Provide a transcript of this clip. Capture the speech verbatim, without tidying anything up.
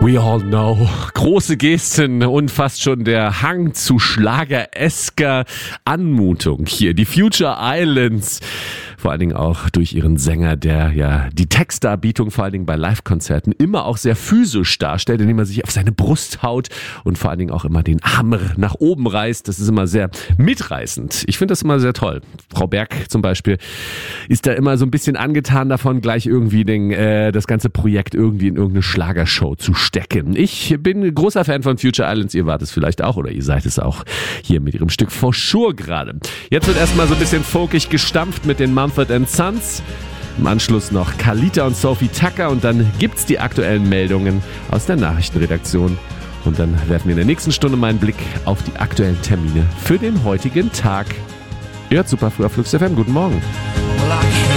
We all know. Große Gesten und fast schon der Hang zu schlageresker Anmutung hier. Die Future Islands. Vor allen Dingen auch durch ihren Sänger, der ja die Textdarbietung vor allen Dingen bei Live-Konzerten immer auch sehr physisch darstellt, indem er sich auf seine Brust haut und vor allen Dingen auch immer den Arm nach oben reißt. Das ist immer sehr mitreißend. Ich finde das immer sehr toll. Frau Berg zum Beispiel ist da immer so ein bisschen angetan davon, gleich irgendwie den, äh, das ganze Projekt irgendwie in irgendeine Schlagershow zu stecken. Ich bin großer Fan von Future Islands. Ihr wart es vielleicht auch oder ihr seid es auch hier mit ihrem Stück For Sure gerade. Jetzt wird erstmal so ein bisschen folkig gestampft mit den Mumford and Sons. Im Anschluss noch Kalita und Sophie Tucker und dann gibt's die aktuellen Meldungen aus der Nachrichtenredaktion. Und dann werfen wir in der nächsten Stunde mal einen Blick auf die aktuellen Termine für den heutigen Tag. Ihr hört Superfrüh auf Flux F M. Guten Morgen. Well,